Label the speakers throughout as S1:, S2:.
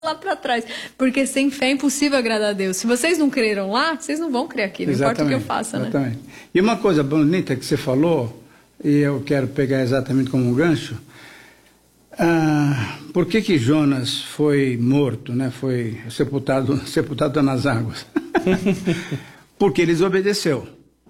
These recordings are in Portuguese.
S1: lá para trás, porque sem fé é impossível agradar a Deus. Se vocês não creram lá, vocês não vão crer aqui, não importa o que eu faça,
S2: exatamente. Né? E uma coisa bonita que você falou, e eu quero pegar exatamente como um gancho, por que Jonas foi morto, né? Foi sepultado nas águas? Porque ele desobedeceu.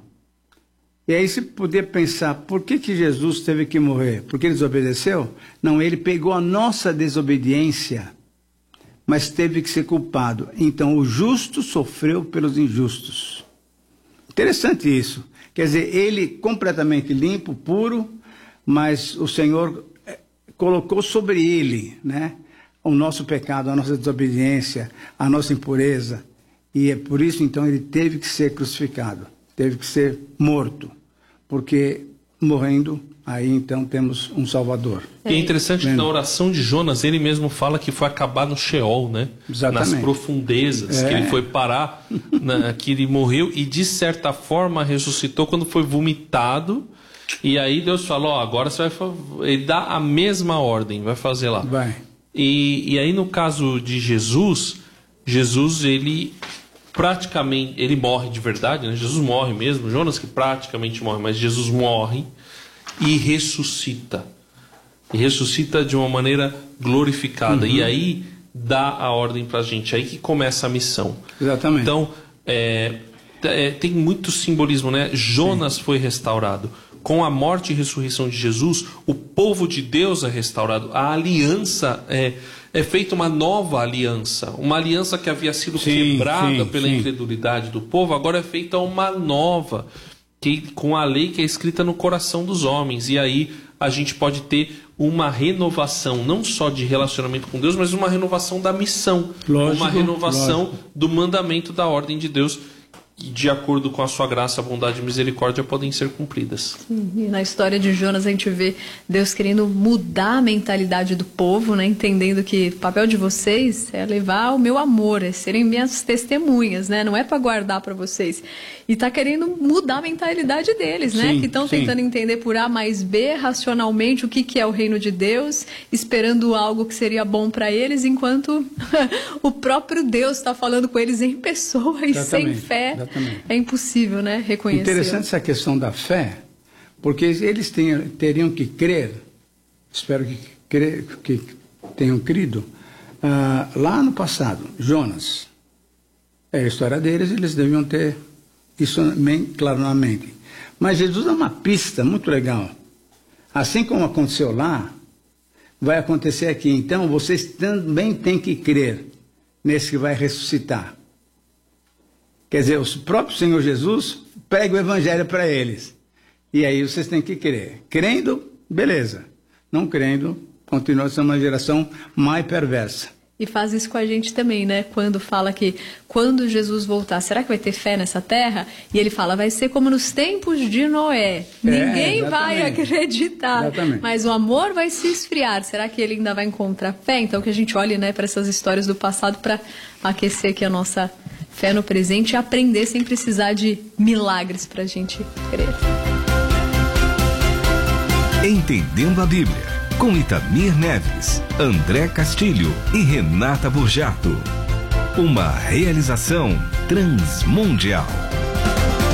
S2: E aí você podia pensar, por que Jesus teve que morrer? Porque ele desobedeceu? Não, ele pegou a nossa desobediência, mas teve que ser culpado. Então, o justo sofreu pelos injustos. Interessante isso. Quer dizer, ele completamente limpo, puro, mas o Senhor colocou sobre ele, né, o nosso pecado, a nossa desobediência, a nossa impureza. E é por isso, então, ele teve que ser crucificado, teve que ser morto, porque morrendo, aí então temos um Salvador.
S3: E é interessante que na oração de Jonas, ele mesmo fala que foi acabar no Sheol, né?
S2: Exatamente.
S3: Nas profundezas, que ele foi parar, que ele morreu e de certa forma ressuscitou quando foi vomitado. E aí Deus falou, agora você vai... Ele dá a mesma ordem, vai fazer lá.
S2: Vai.
S3: E aí no caso de Jesus, ele praticamente, ele morre de verdade, né? Jesus morre mesmo, Jonas que praticamente morre, mas Jesus morre e ressuscita. E ressuscita de uma maneira glorificada. E aí dá a ordem pra gente, aí que começa a missão.
S2: Exatamente.
S3: Então, tem muito simbolismo, né? Jonas foi restaurado. Com a morte e ressurreição de Jesus, o povo de Deus é restaurado. A aliança é feita uma nova aliança. Uma aliança que havia sido quebrada pela incredulidade do povo, agora é feita uma nova, com a lei que é escrita no coração dos homens. E aí a gente pode ter uma renovação, não só de relacionamento com Deus, mas uma renovação da missão. Uma renovação do mandamento da ordem de Deus. E de acordo com a sua graça, bondade e misericórdia podem ser cumpridas.
S1: Sim, e na história de Jonas a gente vê Deus querendo mudar a mentalidade do povo, né? Entendendo que o papel de vocês é levar o meu amor, é serem minhas testemunhas, né? Não é para guardar para vocês. E está querendo mudar a mentalidade deles, né? Que estão tentando entender por A mais B, racionalmente, o que é o reino de Deus, esperando algo que seria bom para eles, enquanto o próprio Deus está falando com eles em pessoa e sem fé. É impossível, né, reconhecer.
S2: Interessante essa questão da fé, porque eles teriam que crer, espero que tenham crido, lá no passado, Jonas, a história deles, eles deviam ter isso bem claro na mente. Mas Jesus dá uma pista muito legal. Assim como aconteceu lá, vai acontecer aqui. Então, vocês também têm que crer nesse que vai ressuscitar. Quer dizer, o próprio Senhor Jesus prega o evangelho para eles. E aí vocês têm que crer. Crendo, beleza. Não crendo, continua sendo uma geração mais perversa.
S1: E faz isso com a gente também, né? Quando fala que quando Jesus voltar, será que vai ter fé nessa terra? E ele fala, vai ser como nos tempos de Noé. Ninguém vai acreditar.
S2: Exatamente.
S1: Mas o amor vai se esfriar. Será que ele ainda vai encontrar fé? Então que a gente olhe, né, para essas histórias do passado para aquecer aqui a nossa fé no presente e aprender sem precisar de milagres para a gente crer.
S4: Entendendo a Bíblia, com Itamir Neves, André Castilho e Renata Burjato. Uma realização Transmundial.